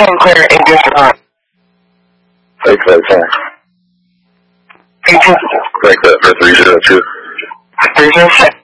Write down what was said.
clear and good for that. Thanks for that time. Thank you. Thanks for 302. 306.